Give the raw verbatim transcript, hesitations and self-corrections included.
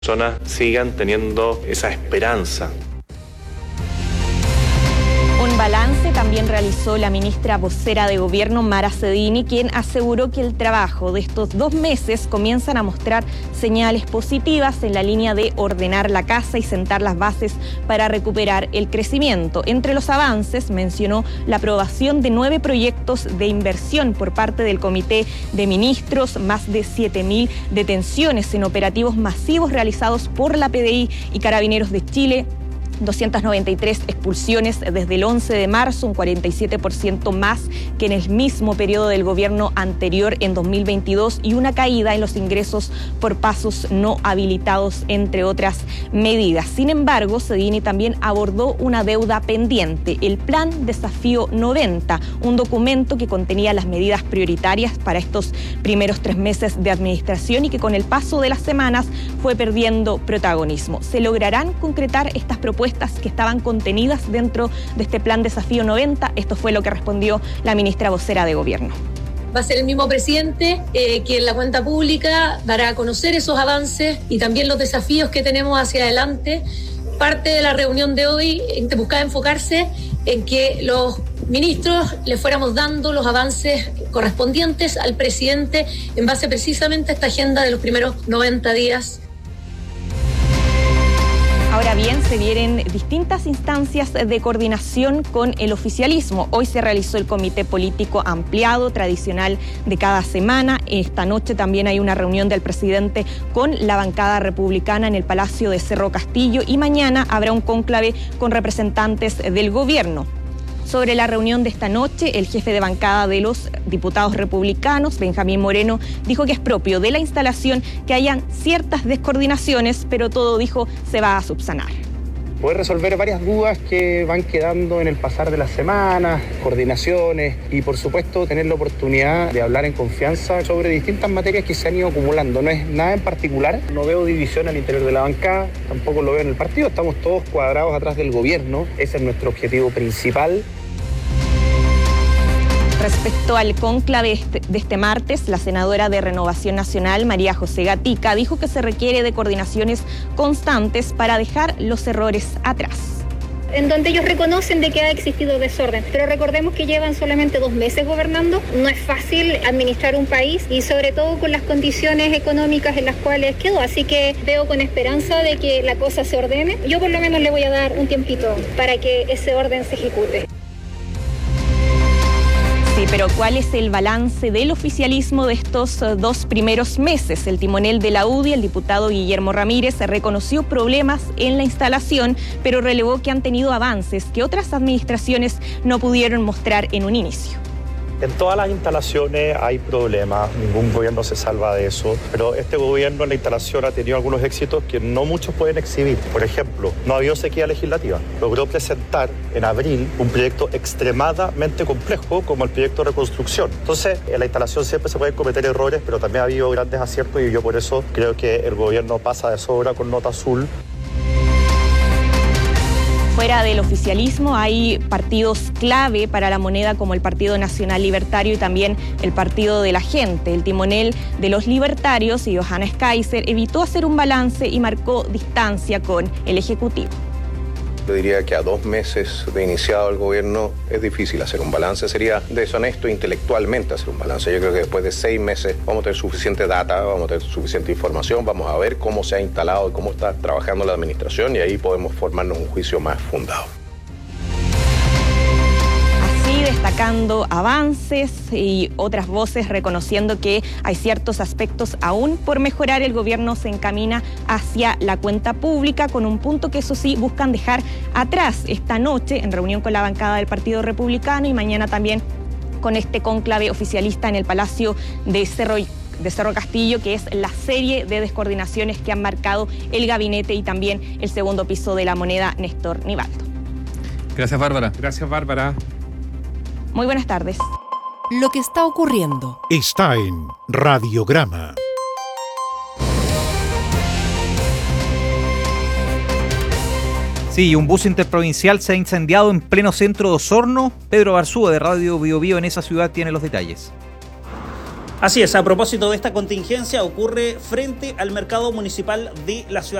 personas sigan teniendo esa esperanza. Un balance también realizó la ministra vocera de Gobierno, Mara Cedini, quien aseguró que el trabajo de estos dos meses comienzan a mostrar señales positivas en la línea de ordenar la casa y sentar las bases para recuperar el crecimiento. Entre los avances mencionó la aprobación de nueve proyectos de inversión por parte del Comité de Ministros, más de siete mil detenciones en operativos masivos realizados por la P D I y Carabineros de Chile, doscientas noventa y tres expulsiones desde el once de marzo, un cuarenta y siete por ciento más que en el mismo periodo del gobierno anterior en dos mil veintidós y una caída en los ingresos por pasos no habilitados, entre otras medidas. Sin embargo, Cedini también abordó una deuda pendiente, el Plan Desafío noventa, un documento que contenía las medidas prioritarias para estos primeros tres meses de administración y que con el paso de las semanas fue perdiendo protagonismo. ¿Se lograrán concretar estas propuestas que estaban contenidas dentro de este Plan Desafío noventa? Esto fue lo que respondió la ministra vocera de Gobierno. Va a ser el mismo presidente eh, que en la cuenta pública dará a conocer esos avances y también los desafíos que tenemos hacia adelante. Parte de la reunión de hoy buscaba enfocarse en que los ministros le fuéramos dando los avances correspondientes al presidente en base precisamente a esta agenda de los primeros noventa días. Ahora bien, se vienen distintas instancias de coordinación con el oficialismo. Hoy se realizó el comité político ampliado, tradicional de cada semana. Esta noche también hay una reunión del presidente con la bancada republicana en el Palacio de Cerro Castillo y mañana habrá un cónclave con representantes del gobierno. Sobre la reunión de esta noche, el jefe de bancada de los diputados republicanos, Benjamín Moreno, dijo que es propio de la instalación que hayan ciertas descoordinaciones, pero todo, dijo, se va a subsanar. Poder resolver varias dudas que van quedando en el pasar de las semanas, coordinaciones y por supuesto tener la oportunidad de hablar en confianza sobre distintas materias que se han ido acumulando. No es nada en particular, no veo división al interior de la bancada, tampoco lo veo en el partido, estamos todos cuadrados atrás del gobierno, ese es nuestro objetivo principal. Respecto al cónclave de este martes, la senadora de Renovación Nacional, María José Gatica, dijo que se requiere de coordinaciones constantes para dejar los errores atrás. En donde ellos reconocen de que ha existido desorden, pero recordemos que llevan solamente dos meses gobernando. No es fácil administrar un país y sobre todo con las condiciones económicas en las cuales quedó, así que veo con esperanza de que la cosa se ordene. Yo por lo menos le voy a dar un tiempito para que ese orden se ejecute. Sí, pero ¿cuál es el balance del oficialismo de estos uh, dos primeros meses? El timonel de la U D I, el diputado Guillermo Ramírez, reconoció problemas en la instalación, pero relevó que han tenido avances que otras administraciones no pudieron mostrar en un inicio. En todas las instalaciones hay problemas, ningún gobierno se salva de eso, pero este gobierno en la instalación ha tenido algunos éxitos que no muchos pueden exhibir. Por ejemplo, no ha habido sequía legislativa. Logró presentar en abril un proyecto extremadamente complejo como el proyecto de reconstrucción. Entonces, en la instalación siempre se pueden cometer errores, pero también ha habido grandes aciertos y yo por eso creo que el gobierno pasa de sobra con nota azul. Fuera del oficialismo hay partidos clave para la moneda como el Partido Nacional Libertario y también el Partido de la Gente. El timonel de los libertarios, Johannes Kaiser, evitó hacer un balance y marcó distancia con el Ejecutivo. Yo diría que a dos meses de iniciado el gobierno es difícil hacer un balance, sería deshonesto intelectualmente hacer un balance. Yo creo que después de seis meses vamos a tener suficiente data, vamos a tener suficiente información, vamos a ver cómo se ha instalado y cómo está trabajando la administración y ahí podemos formarnos un juicio más fundado. Destacando avances y otras voces reconociendo que hay ciertos aspectos aún por mejorar, el gobierno se encamina hacia la cuenta pública con un punto que eso sí buscan dejar atrás esta noche en reunión con la bancada del Partido Republicano y mañana también con este cónclave oficialista en el Palacio de Cerro de Cerro Castillo, que es la serie de descoordinaciones que han marcado el gabinete y también el segundo piso de la moneda, Néstor Nivaldo. Gracias, Bárbara. Gracias, Bárbara. Muy buenas tardes. Lo que está ocurriendo está en Radiograma. Sí, un bus interprovincial se ha incendiado en pleno centro de Osorno. Pedro Barzúa de Radio Bio Bio en esa ciudad tiene los detalles. Así es, a propósito de esta contingencia, ocurre frente al mercado municipal de la ciudad